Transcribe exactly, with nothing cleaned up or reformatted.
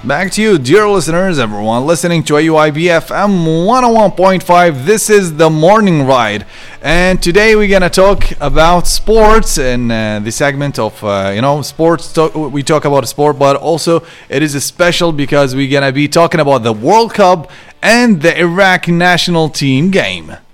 Back to you, dear listeners, everyone listening to A U I B F M one oh one point five. This is the morning ride, and today we're gonna talk about sports in uh, the segment of uh, you know sports. Talk, we talk about sport, but also it is special because we're gonna be talking about the World Cup and the Iraq national team game.